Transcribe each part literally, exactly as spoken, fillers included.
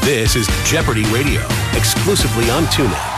This is Jeopardy Radio, exclusively on TuneIn.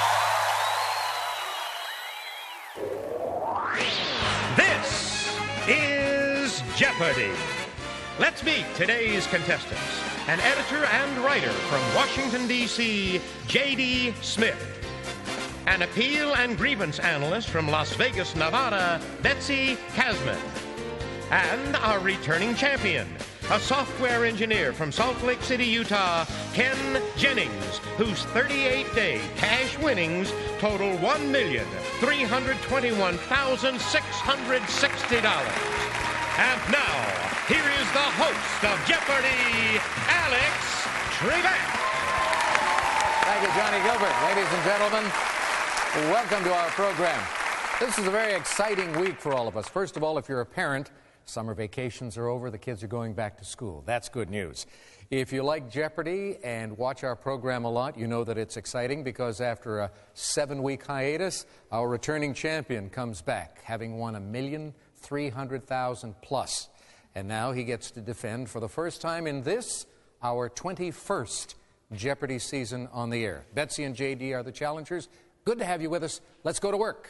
This is Jeopardy! Let's meet today's contestants. An editor and writer from Washington, D C, J D Smith. An appeal and grievance analyst from Las Vegas, Nevada, Betsy Kasman. And our returning champion, a software engineer from Salt Lake City, Utah, Ken Jennings, whose thirty-eight day cash winnings total one million three hundred twenty-one thousand six hundred sixty dollars. And now, here is the host of Jeopardy, Alex Trebek. Thank you, Johnny Gilbert. Ladies and gentlemen, welcome to our program. This is a very exciting week for all of us. First of all, if you're a parent, summer vacations are over, the kids are going back to school. That's good news. If you like Jeopardy and watch our program a lot, you know that it's exciting because after a seven-week hiatus, our returning champion comes back, having won a million three hundred thousand plus. And now he gets to defend for the first time in this, our twenty-first Jeopardy season on the air. Betsy and J D are the challengers. Good to have you with us. Let's go to work.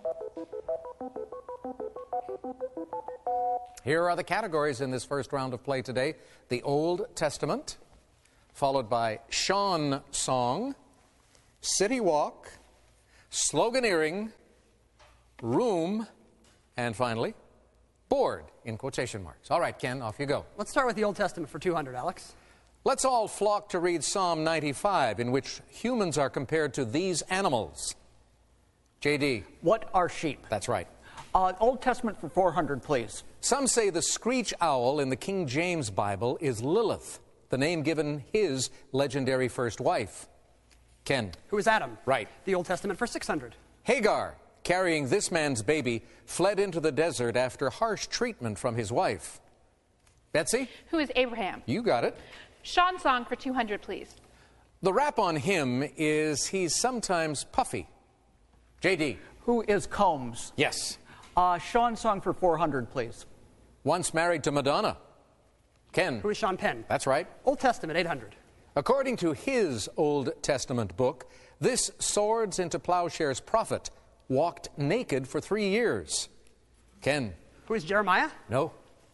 Here are the categories in this first round of play today. The Old Testament, followed by Sean Song, City Walk, Sloganeering, Room, and finally, Board, in quotation marks. All right, Ken, off you go. Let's start with the Old Testament for two hundred, Alex. Let's all flock to read Psalm ninety-five, in which humans are compared to these animals. J D. What are sheep? That's right. Uh, Old Testament for four hundred, please. Some say the screech owl in the King James Bible is Lilith, the name given his legendary first wife. Ken. Who is Adam? Right. The Old Testament for six hundred. Hagar, carrying this man's baby, fled into the desert after harsh treatment from his wife. Betsy? Who is Abraham? You got it. Sean Song for two hundred, please. The rap on him is he's sometimes puffy. J D. Who is Combs? Yes. Uh, Sean Song for four hundred, please. Once married to Madonna. Ken. Who is Sean Penn? That's right. Old Testament, eight hundred. According to his Old Testament book, this swords into plowshares prophet walked naked for three years. Ken. Who is Jeremiah? No.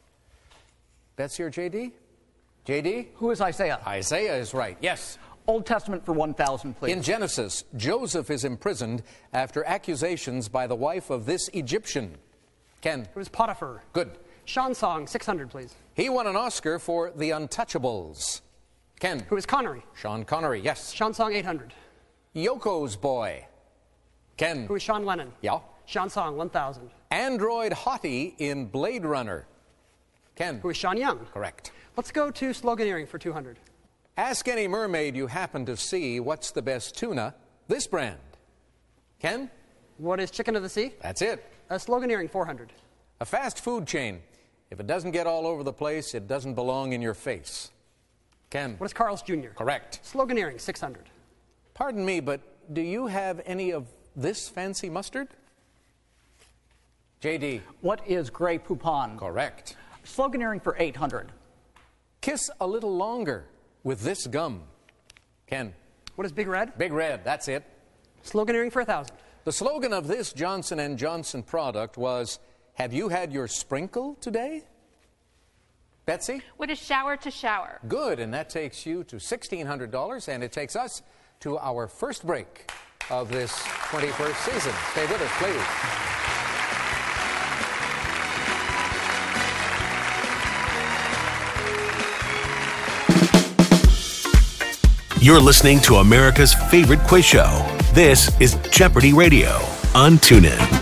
Betsy or J D? J D? Who is Isaiah? Isaiah is right. Yes. Old Testament for one thousand, please. In Genesis, Joseph is imprisoned after accusations by the wife of this Egyptian. Ken. Who is Potiphar? Good. Sean Song, six hundred, please. He won an Oscar for The Untouchables. Ken. Who is Connery? Sean Connery, yes. Sean Song, eight hundred. Yoko's boy. Ken. Who is Sean Lennon? Yeah. Sean Song, one thousand. Android Hottie in Blade Runner. Ken. Who is Sean Young? Correct. Let's go to Sloganeering for two hundred. Ask any mermaid you happen to see what's the best tuna, this brand. Ken? What is Chicken of the Sea? That's it. Uh, Sloganeering, four hundred. A fast food chain. If it doesn't get all over the place, it doesn't belong in your face. Ken? What is Carl's Junior? Correct. Sloganeering, six hundred. Pardon me, but do you have any of this fancy mustard? J D? What is Grey Poupon? Correct. Sloganeering for eight hundred. Kiss a little longer with this gum. Ken? What is Big Red? Big Red, that's it. Sloganeering for one thousand. The slogan of this Johnson and Johnson product was, have you had your sprinkle today? Betsy? What is shower to shower? Good, and that takes you to sixteen hundred dollars, and it takes us to our first break of this twenty-first season. Stay with us, please. You're listening to America's favorite quiz show. This is Jeopardy Radio on TuneIn.